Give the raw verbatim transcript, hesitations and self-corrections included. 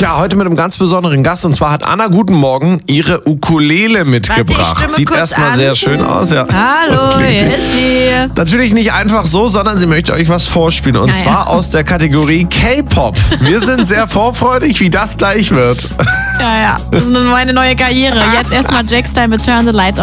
Tja, heute mit einem ganz besonderen Gast. Und zwar hat Anna Guten Morgen ihre Ukulele mitgebracht. Warte, Sieht erstmal sehr schön aus. Ja. Hallo, hier ist sie. Natürlich nicht einfach so, sondern sie möchte euch was vorspielen. Und ja, zwar ja. aus der Kategorie K-Pop. Wir sind sehr vorfreudig, wie das gleich wird. Ja, ja. Das ist meine neue Karriere. Jetzt erstmal Jack Style mit Turn the Lights on.